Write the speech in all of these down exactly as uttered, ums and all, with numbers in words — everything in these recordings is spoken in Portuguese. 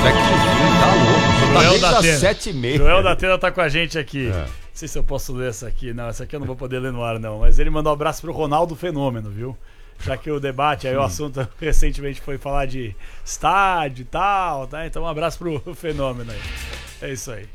até que tá louco. Tá Joel desde da as sete e meia. Joel da Atena tá com a gente aqui. É. Não sei se eu posso ler essa aqui. Não, essa aqui eu não vou poder ler no ar, não. Mas ele mandou um abraço pro Ronaldo Fenômeno, viu? Já que o debate, aí o assunto recentemente foi falar de estádio e tal, tá? Então um abraço pro Fenômeno aí. É isso aí.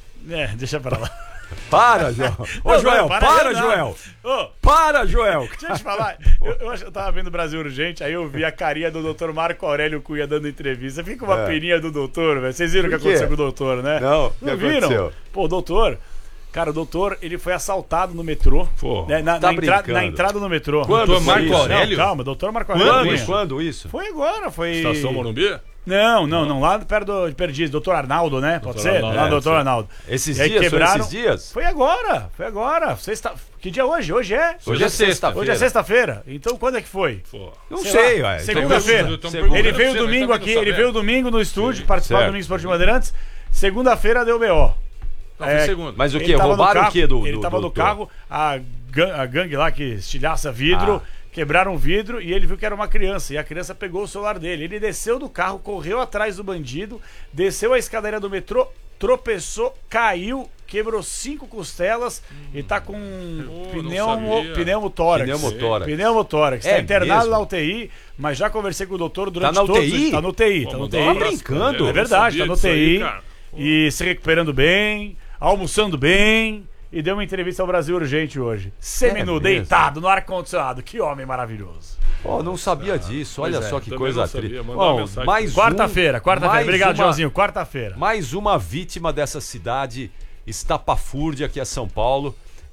É, deixa pra lá. Para, Joel. Ô, não, Joel, não, para, para Joel. Ô, para, Joel. Deixa eu te falar. Eu, eu, eu tava vendo Brasil Urgente, aí eu vi a carinha do doutor Marco Aurélio Cunha dando entrevista. Fica uma é. peninha do doutor, velho. Vocês viram o que aconteceu com o doutor, né? Não, não que viram? Aconteceu? Pô, o doutor... Cara, o doutor, ele foi assaltado no metrô. Pô, né, na, tá na, entra, na entrada no metrô. Quando? Doutor Marco Aurélio? Não, calma, doutor Marco Aurélio. Quando, Cunha. Quando isso? Foi agora, foi... Estação Morumbi? Não, não, não, lá perto do, de Perdiz, doutor Arnaldo, né? Pode ser? Arnaldo, lá, é, doutor Arnaldo. Esses dias, quebraram... esses dias? Foi agora, foi agora. Sexta... Que dia é hoje? Hoje é? Hoje, hoje é sexta-feira. Hoje é sexta-feira. Então quando é que foi? Pô. Não sei, sei ué. Segunda-feira. Ele veio domingo aqui, ele veio domingo no estúdio, participar do Domingo Esportivo Bandeirantes. Segunda-feira deu B O. Não, é, segunda. Mas o que? Roubaram carro, o que do, do Ele tava do, no carro, a, gang, a gangue lá que estilhaça vidro, ah. quebraram o vidro e ele viu que era uma criança. E a criança pegou o celular dele. Ele desceu do carro, correu atrás do bandido, desceu a escadaria do metrô, tropeçou, caiu, quebrou cinco costelas hum. e tá com oh, pneumo, pneumotórax. Pneumotórax. Pneumotórax. É tá internado mesmo? na U T I, mas já conversei com o doutor durante tá na todos... U T I? Tá no U T I, Pô, tá no U T I. Tá brincando? É verdade, tá no U T I aí, e se recuperando bem, almoçando bem, e deu uma entrevista ao Brasil Urgente hoje. Seminu, é deitado no ar-condicionado. Que homem maravilhoso. Oh, não sabia ah, disso. Olha só é, que coisa triste. Oh, mais quarta-feira, quarta-feira. Obrigado, uma, Joãozinho. Quarta-feira. Mais uma vítima dessa cidade estapafúrdia que é São Paulo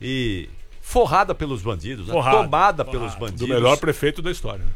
e forrada pelos bandidos, forrada, né? tomada forrada. pelos bandidos. Do melhor prefeito da história.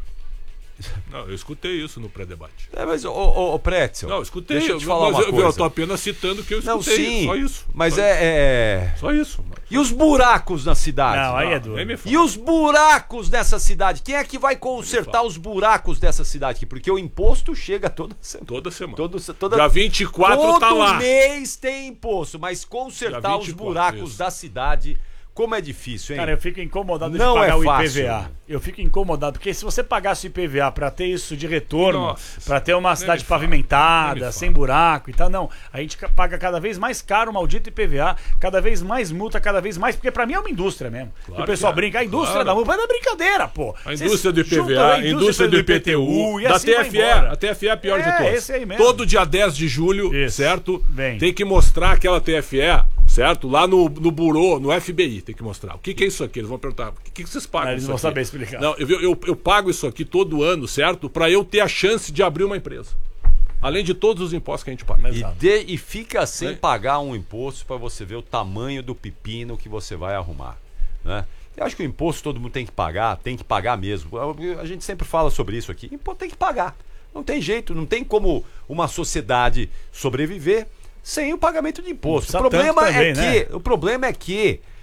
Não, eu escutei isso no pré-debate. É, mas, ô, ô, ô Prétzel, não, eu escutei. Deixa eu te falar mas uma eu, coisa. Eu tô apenas citando que eu escutei. Não, sim, só isso. Mas só é, isso. é... Só isso. Mas... E os buracos na cidade? Não, aí é duro. E os buracos nessa cidade? Quem é que vai consertar os buracos dessa cidade aqui? Porque o imposto chega toda semana. Toda semana. Todo, toda... Dia vinte e quatro tá lá. Todo mês tem imposto, mas consertar os buracos isso. da cidade... Como é difícil, hein? Cara, eu fico incomodado não de pagar é o fácil, I P V A. Né? Eu fico incomodado, porque se você pagasse o I P V A pra ter isso de retorno, Nossa, pra ter uma cidade fala, pavimentada, sem buraco e tal, não. A gente paga cada vez mais caro o maldito I P V A, cada vez mais multa, cada vez mais, porque pra mim é uma indústria mesmo. Claro o pessoal é. brinca, a indústria claro. da multa, mas não é brincadeira, pô. A indústria do I P V A, a indústria do I P T U, da T F E, a T F E é a pior é, de todas. Esse aí mesmo. Todo dia dez de julho, isso. certo? Bem. Tem que mostrar aquela T F E, certo? Lá no, no burô, no F B I, tem que mostrar. O que, que é isso aqui? Eles vão perguntar, o que, que vocês pagam? Ah, eles isso vão aqui? saber explicar. Não, eu, eu, eu pago isso aqui todo ano, certo? Pra eu ter a chance de abrir uma empresa. Além de todos os impostos que a gente paga. E, de, e fica sem é. pagar um imposto pra você ver o tamanho do pepino que você vai arrumar, né? Eu acho que o imposto todo mundo tem que pagar, tem que pagar mesmo. A gente sempre fala sobre isso aqui. Imposto tem que pagar. Não tem jeito, não tem como uma sociedade sobreviver sem o pagamento de imposto. O problema, também, é que, né? o problema é que